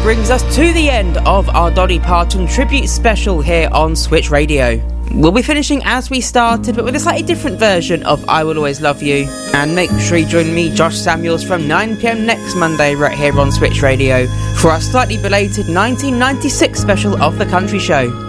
brings us to the end of our Dolly Parton tribute special here on Switch Radio. We'll be finishing as we started, but with a slightly different version of I Will Always Love You. And make sure you join me, Josh Samuels, from 9pm next Monday right here on Switch Radio for our slightly belated 1996 special of The Country Show.